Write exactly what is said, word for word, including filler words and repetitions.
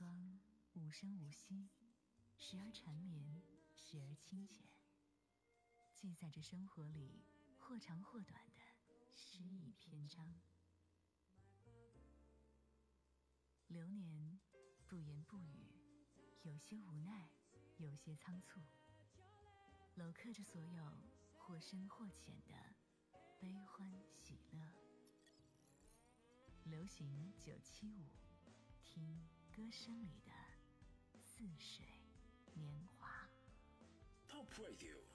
光无声无息，时而缠绵，时而清浅，记载着生活里或长或短的诗意篇章。流年不言不语，有些无奈，有些仓促，镂刻着所有或深或浅的悲欢喜乐。流行九七五，听歌声里的似水年华。 Top Radio